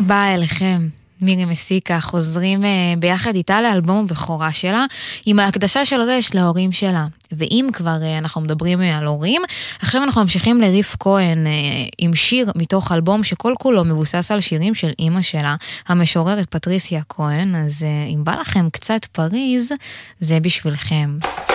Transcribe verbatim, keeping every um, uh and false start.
הבאה אליכם. מירי מסיקה, חוזרים ביחד איתה לאלבום הבכורה שלה, עם ההקדשה של רש להורים שלה. ואם כבר אנחנו מדברים על הורים, עכשיו אנחנו ממשיכים לריף כהן עם שיר מתוך אלבום שכל כולו מבוסס על שירים של אמא שלה, המשוררת פטריסיה כהן. אז אם בא לכם קצת פריז, זה בשבילכם.